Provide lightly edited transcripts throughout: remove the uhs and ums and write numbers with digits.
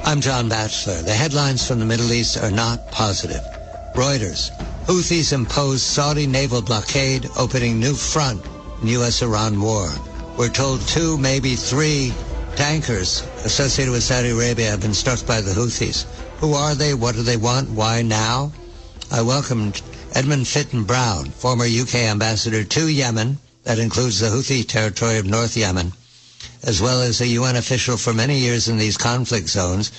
I'm John Batchelor. The headlines from the Middle East are not positive. Reuters. Houthis impose Saudi naval blockade, opening new front in U.S.-Iran war. We're told 2, maybe 3 tankers associated with Saudi Arabia have been struck by the Houthis. Who are they? What do they want? Why now? I welcomed Edmund Fitton-Brown, former UK ambassador to Yemen, that includes the Houthi territory of North Yemen, as well as a UN official for many years in these conflict zones,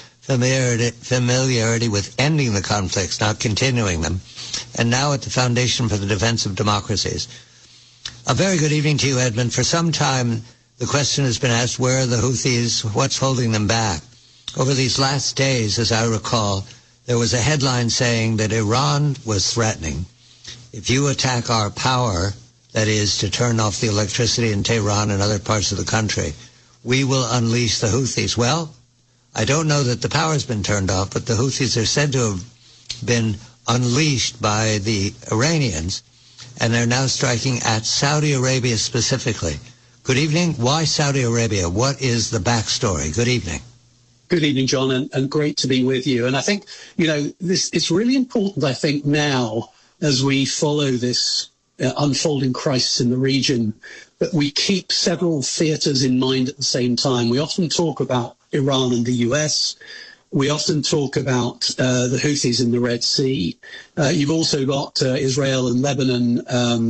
familiarity with ending the conflicts, not continuing them, and now at the Foundation for the Defense of Democracies. A very good evening to you, Edmund. For some time, the question has been asked, where are the Houthis? What's holding them back? Over these last days, as I recall, there was a headline saying that Iran was threatening, if you attack our power, that is, to turn off the electricity in Tehran and other parts of the country, we will unleash the Houthis. Well, I don't know that the power's been turned off, but the Houthis are said to have been unleashed by the Iranians, and they're now striking at Saudi Arabia specifically. Good evening. Why Saudi Arabia? What is the backstory? Good evening. Good evening, John, and great to be with you. And I think, it's really important, I think, now, as we follow this unfolding crisis in the region, that we keep several theatres in mind at the same time. We often talk about Iran and the US. We often talk about the Houthis in the Red Sea. You've also got Israel and Lebanon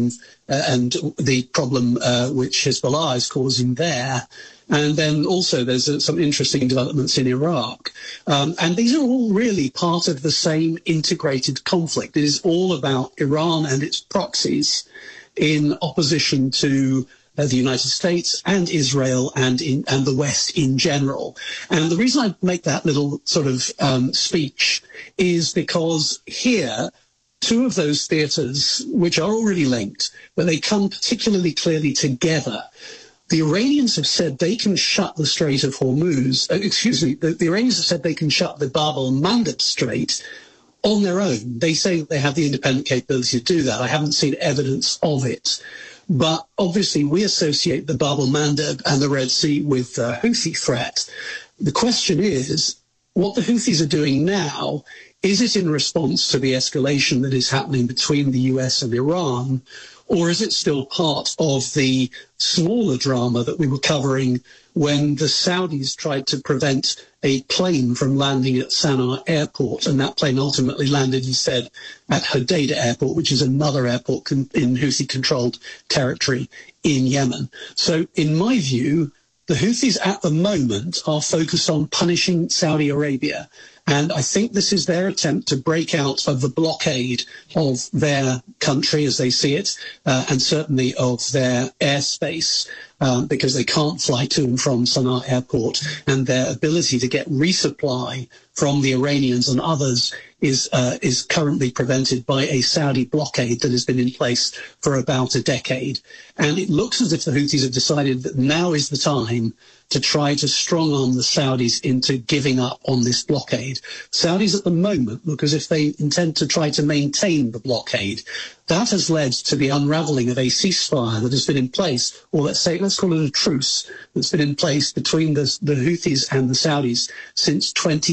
and the problem which Hezbollah is causing there. And then also there's some interesting developments in Iraq. And these are all really part of the same integrated conflict. It is all about Iran and its proxies in opposition to the United States and Israel and the West in general. And the reason I make that little sort of speech is because here, 2 of those theatres, which are already linked, but they come particularly clearly together. The Iranians have said they can shut the Strait of Hormuz, the Iranians have said they can shut the Bab el-Mandeb Strait on their own. They say they have the independent capability to do that. I haven't seen evidence of it. But obviously we associate the Bab el-Mandeb and the Red Sea with the Houthi threat. The question is, what the Houthis are doing now, is it in response to the escalation that is happening between the US and Iran, or is it still part of the smaller drama that we were covering when the Saudis tried to prevent a plane from landing at Sana'a airport, and that plane ultimately landed instead at Hodeidah airport, which is another airport in Houthi-controlled territory in Yemen. So in my view, the Houthis at the moment are focused on punishing Saudi Arabia. And I think this is their attempt to break out of the blockade of their country as they see it, and certainly of their airspace, because they can't fly to and from Sana'a airport, and their ability to get resupply from the Iranians and others is currently prevented by a Saudi blockade that has been in place for about a decade. And it looks as if the Houthis have decided that now is the time to try to strong-arm the Saudis into giving up on this blockade. Saudis at the moment look as if they intend to try to maintain the blockade. That has led to the unravelling of a ceasefire that has been in place, or let's call it a truce, that's been in place between the Houthis and the Saudis since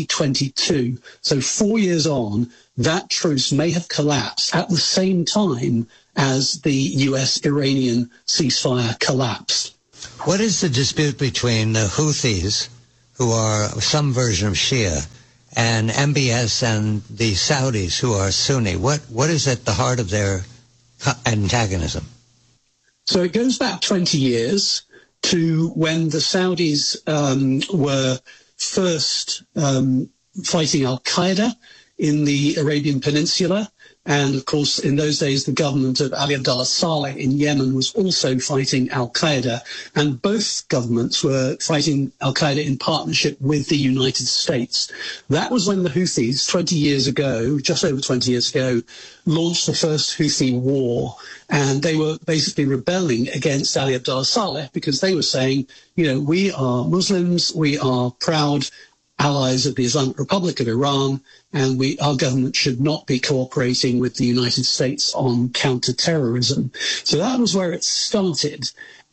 2022. So 4 years on, that truce may have collapsed at the same time as the US-Iranian ceasefire collapsed. What is the dispute between the Houthis, who are some version of Shia, and MBS and the Saudis, who are Sunni? What is at the heart of their antagonism? So it goes back 20 years to when the Saudis were first fighting Al-Qaeda in the Arabian Peninsula. And, of course, in those days, the government of Ali Abdullah Saleh in Yemen was also fighting Al-Qaeda. And both governments were fighting Al-Qaeda in partnership with the United States. That was when the Houthis, 20 years ago, just over 20 years ago, launched the first Houthi war. And they were basically rebelling against Ali Abdullah Saleh because they were saying, we are Muslims, we are proud allies of the Islamic Republic of Iran, and our government should not be cooperating with the United States on counter-terrorism. So that was where it started.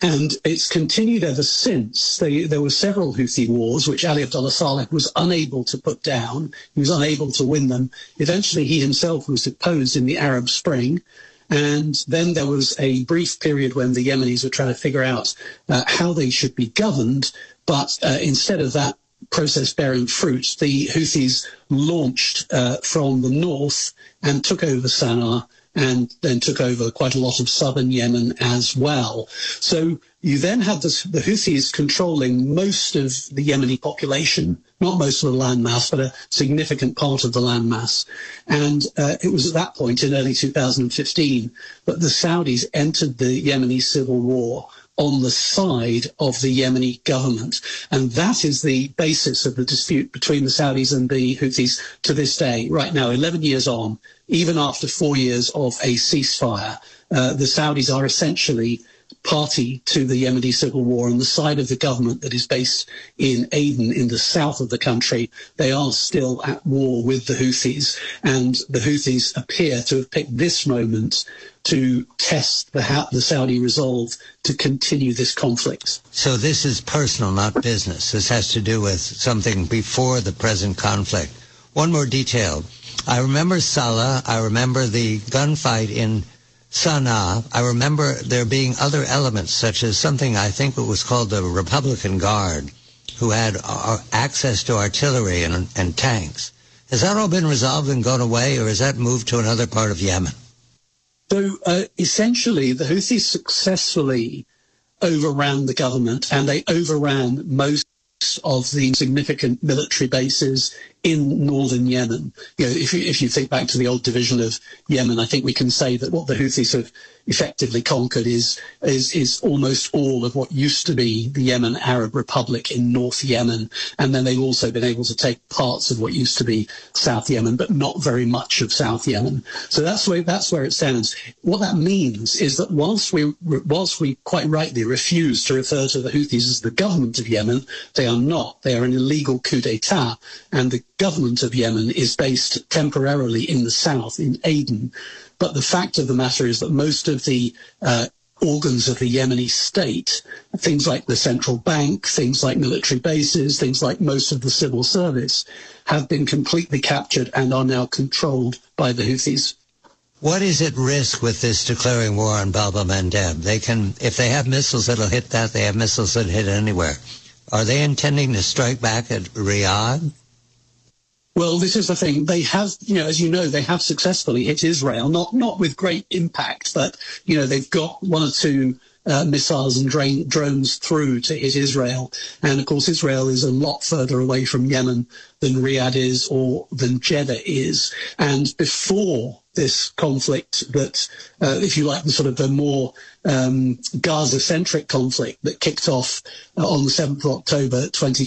And it's continued ever since. There were several Houthi wars, which Ali Abdullah Saleh was unable to put down. He was unable to win them. Eventually, he himself was deposed in the Arab Spring. And then there was a brief period when the Yemenis were trying to figure out how they should be governed. But instead of that process bearing fruit, the Houthis launched from the north and took over Sana'a, and then took over quite a lot of southern Yemen as well. So you then had the Houthis controlling most of the Yemeni population, not most of the landmass, but a significant part of the landmass. And it was at that point in early 2015 that the Saudis entered the Yemeni civil war on the side of the Yemeni government. And that is the basis of the dispute between the Saudis and the Houthis to this day. Right now, 11 years on, even after 4 years of a ceasefire, the Saudis are essentially party to the Yemeni civil war on the side of the government that is based in Aden in the south of the country. They are still at war with the Houthis, and the Houthis appear to have picked this moment to test the Saudi resolve to continue this conflict. So this is personal, not business. This has to do with something before the present conflict. One more detail. I remember Salah. I remember the gunfight in Sana'a. I remember there being other elements, such as something I think it was called the Republican Guard, who had access to artillery and tanks. Has that all been resolved and gone away, or has that moved to another part of Yemen? So essentially, the Houthis successfully overran the government, and they overran most of the significant military bases in northern Yemen. You know, if you think back to the old division of Yemen, I think we can say that what the Houthis have effectively conquered is almost all of what used to be the Yemen Arab Republic in North Yemen. And then they've also been able to take parts of what used to be South Yemen, but not very much of South Yemen. So that's where it stands. What that means is that whilst we quite rightly refuse to refer to the Houthis as the government of Yemen, they are not. They are an illegal coup d'etat, and the government of Yemen is based temporarily in the south, in Aden. But the fact of the matter is that most of the organs of the Yemeni state, things like the central bank, things like military bases, things like most of the civil service, have been completely captured and are now controlled by the Houthis. What is at risk with this declaring war on Bab el-Mandeb? They can, if they have missiles that'll hit that, they have missiles that hit anywhere. Are they intending to strike back at Riyadh? Well, this is the thing. They have, as you know, they have successfully hit Israel, not with great impact, but, they've got one or two missiles and drones through to hit Israel. And, of course, Israel is a lot further away from Yemen than Riyadh is or than Jeddah is. And before this conflict that, if you like, the sort of the more Gaza-centric conflict that kicked off on the 7th of October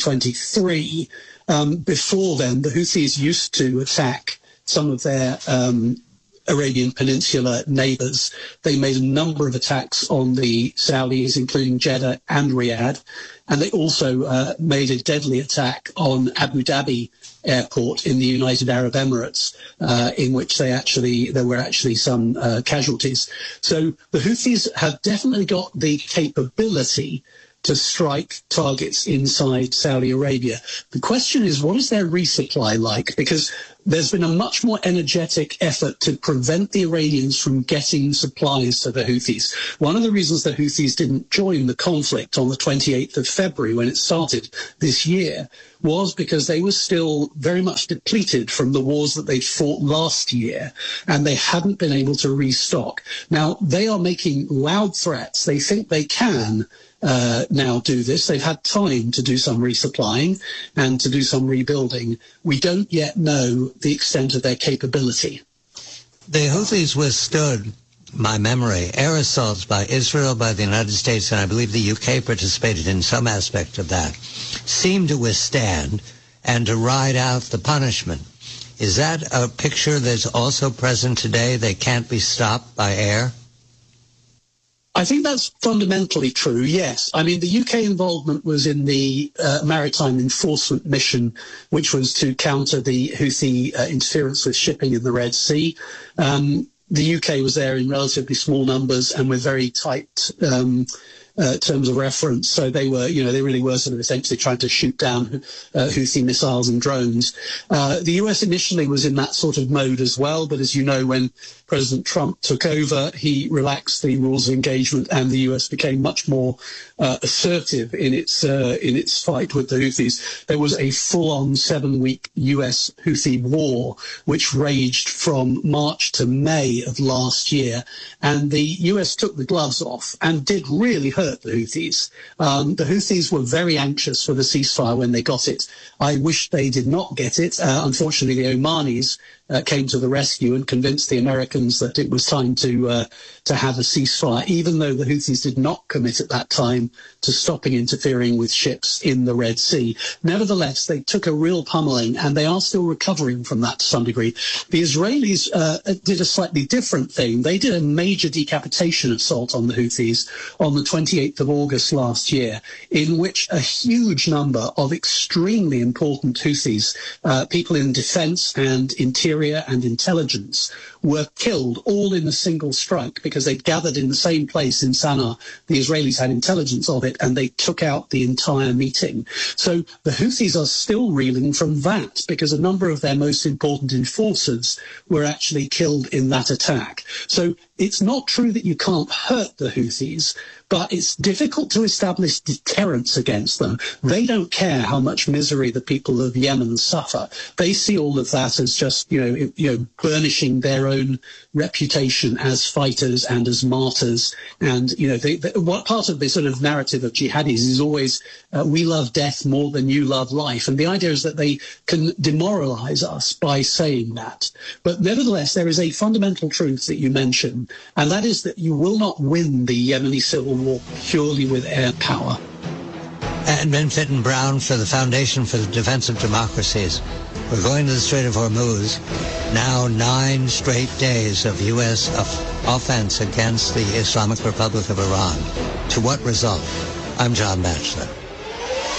2023, before then, the Houthis used to attack some of their Arabian Peninsula neighbors. They made a number of attacks on the Saudis, including Jeddah and Riyadh. And they also made a deadly attack on Abu Dhabi airport in the United Arab Emirates, in which there were actually some casualties. So the Houthis have definitely got the capability to strike targets inside Saudi Arabia. The question is, what is their resupply like? Because there's been a much more energetic effort to prevent the Iranians from getting supplies to the Houthis. One of the reasons the Houthis didn't join the conflict on the 28th of February when it started this year was because they were still very much depleted from the wars that they'd fought last year, and they hadn't been able to restock. Now, they are making loud threats. They think they can now do this. They've had time to do some resupplying and to do some rebuilding. We don't yet know the extent of their capability. The Houthis withstood, my memory, air assaults by Israel, by the United States, and I believe the UK participated in some aspect of that, seemed to withstand and to ride out the punishment. Is that a picture that's also present today? They can't be stopped by air? I think that's fundamentally true, yes. I mean, the UK involvement was in the maritime enforcement mission, which was to counter the Houthi interference with shipping in the Red Sea. The UK was there in relatively small numbers and with very tight terms of reference. So they were, they really were sort of essentially trying to shoot down Houthi missiles and drones. The US initially was in that sort of mode as well, but as you know, when President Trump took over, he relaxed the rules of engagement, and the US became much more assertive in its fight with the Houthis. There was a full-on 7-week US Houthi war, which raged from March to May of last year, and the US took the gloves off and did really hurt the Houthis. The Houthis were very anxious for the ceasefire when they got it. I wish they did not get it. Unfortunately, the Omanis came to the rescue and convinced the Americans that it was time to have a ceasefire, even though the Houthis did not commit at that time to stopping interfering with ships in the Red Sea. Nevertheless, they took a real pummeling, and they are still recovering from that to some degree. The Israelis did a slightly different thing. They did a major decapitation assault on the Houthis on the 28th of August last year, in which a huge number of extremely important Houthis, people in defense and interior and intelligence, were killed all in a single strike because they'd gathered in the same place in Sana'a. The Israelis had intelligence of it, and they took out the entire meeting. So the Houthis are still reeling from that because a number of their most important enforcers were actually killed in that attack. So it's not true that you can't hurt the Houthis, but it's difficult to establish deterrence against them. They don't care how much misery the people of Yemen suffer. They see all of that as just, burnishing their own reputation as fighters and as martyrs. And, what part of the sort of narrative of jihadis is always, we love death more than you love life. And the idea is that they can demoralize us by saying that. But nevertheless, there is a fundamental truth that you mentioned, and that is that you will not win the Yemeni civil war purely with air power. Edmund Fitton Brown for the Foundation for the Defense of Democracies. We're going to the Strait of Hormuz. Now 9 straight days of U.S. offense against the Islamic Republic of Iran. To what result? I'm John Batchelor.